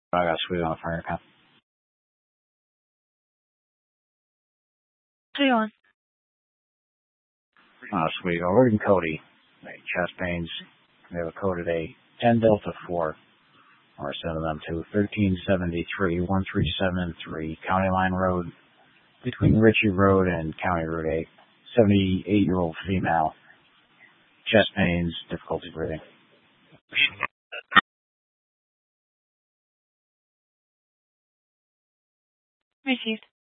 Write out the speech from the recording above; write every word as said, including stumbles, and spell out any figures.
I got Sweet on the fire account. Three on. Uh, Sweet. Alert and Cody. Chest pains. They have a code today. ten Delta four. Or send them to thirteen seventy-three, one three seven three, County Line Road, between Ritchie Road and County Route eight. seventy-eight-year-old female. Chest pains, difficulty breathing. Received.